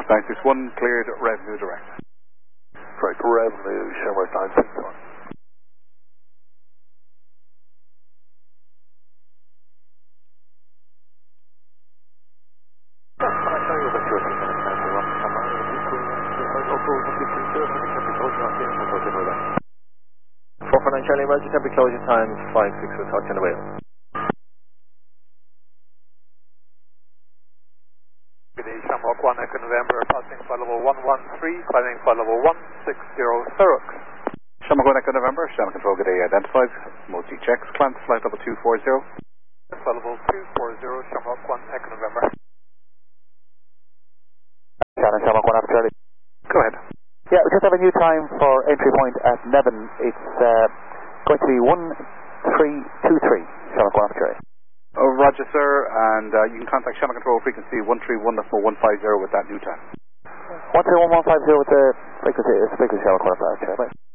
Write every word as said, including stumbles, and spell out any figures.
nine six one, cleared revenue direct. Correct, revenue, Shamrock nine six one. four four nine Charlie, emergency temporary closure time five six, we'll talk to you in a while. Good day, Shamrock one, Echo November, passing flight level one one three, climbing flight level one six zero, Thurrock. Shamrock one, Echo November, Shamrock Control, good day, identified. Mode G checks, climb to flight level two four zero. Flight level two four zero, Shamrock one, Echo November. Shannon, Shamrock one, after Charlie. Go ahead. Yeah, we just have a new time for entry point at Nevin. It's uh, going to be one three two three, Shamrock one, after Charlie. Oh, Roger, sir, and uh, you can contact Shamrock Control frequency one three one one five zero with that new time. one three one one five zero with the frequency, it's frequency Shamrock one, after Charlie.